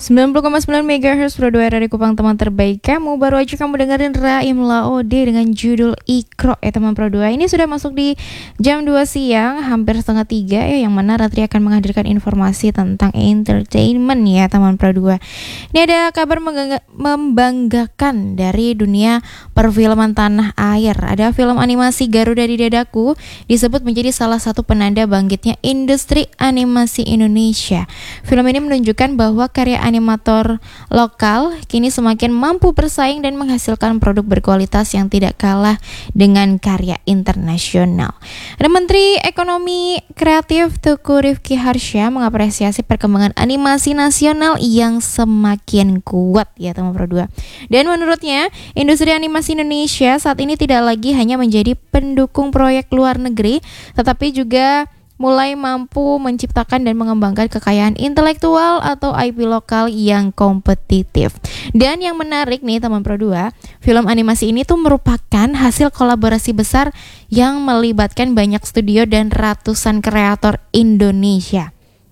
90,9 MHz Pro 2 dari Kupang, teman terbaik kamu. Baru aja kamu dengerin Raim Laode dengan judul Ikro ya teman Pro 2. Ini sudah masuk di jam 2 siang, hampir setengah 3 ya, yang mana Ratri akan menghadirkan informasi tentang entertainment ya teman Pro 2. Ini ada kabar membanggakan dari dunia perfilman tanah air. Ada film animasi Garuda di Dadaku disebut menjadi salah satu penanda bangkitnya industri animasi Indonesia. Film ini menunjukkan bahwa karya animator lokal kini semakin mampu bersaing dan menghasilkan produk berkualitas yang tidak kalah dengan karya internasional. Ada Menteri Ekonomi Kreatif Teuku Rizky Harsha mengapresiasi perkembangan animasi nasional yang semakin kuat ya teman Pro 2. Dan menurutnya, industri animasi Indonesia saat ini tidak lagi hanya menjadi pendukung proyek luar negeri, tetapi juga mulai mampu menciptakan dan mengembangkan kekayaan intelektual atau IP lokal yang kompetitif. Dan yang menarik nih teman Pro 2, film animasi ini tuh merupakan hasil kolaborasi besar yang melibatkan banyak studio dan ratusan kreator Indonesia.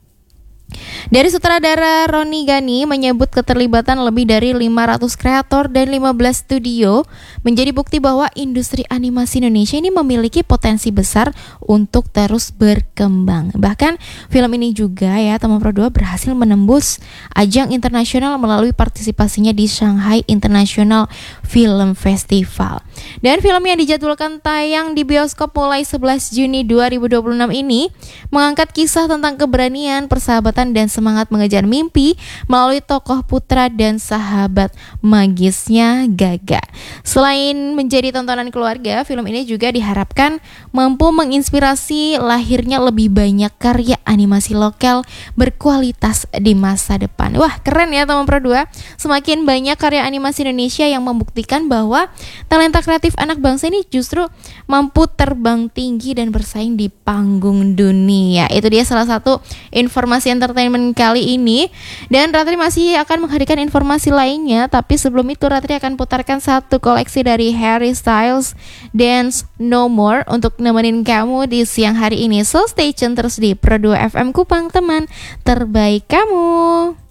Dari sutradara Roni Gani menyebut keterlibatan lebih dari 500 kreator dan 15 studio menjadi bukti bahwa industri animasi Indonesia ini memiliki potensi besar untuk terus berkembang. Bahkan film ini juga ya teman Pro 2 berhasil menembus ajang internasional melalui partisipasinya di Shanghai International Film Festival. Dan film yang dijadwalkan tayang di bioskop mulai 11 Juni 2026 ini mengangkat kisah tentang keberanian, persahabatan dan semangat mengejar mimpi melalui tokoh putra dan sahabat magisnya Gaga. Selain menjadi tontonan keluarga, film ini juga diharapkan mampu menginspirasi lahirnya lebih banyak karya animasi lokal berkualitas di masa depan. Wah, keren ya teman Pro 2. Semakin banyak karya animasi Indonesia yang membuktikan bahwa talenta kreatif anak bangsa ini justru mampu terbang tinggi dan bersaing di panggung dunia. Itu dia salah satu informasi entertainment kali ini. Dan Ratri masih akan menghadirkan informasi lainnya, tapi sebelum itu Ratri akan putarkan satu koleksi dari Harry Styles, Dance No More, untuk nemenin kamu di siang hari ini. So stay tune terus di Pro 2 FM Kupang, teman terbaik kamu.